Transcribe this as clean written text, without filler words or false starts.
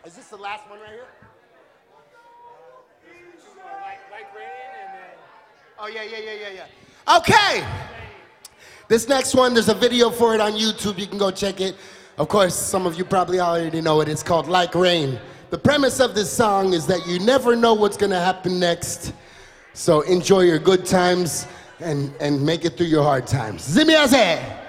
Is this the last one right here? Like rain and then... Oh, yeah. Okay. This next one, there's a video for it on YouTube. You can go check it. Of course, some of you probably already know it. It's called Like Rain. The premise of this song is that you never know what's going to happen next. So enjoy your good times and make it through your hard times. Zimiaze!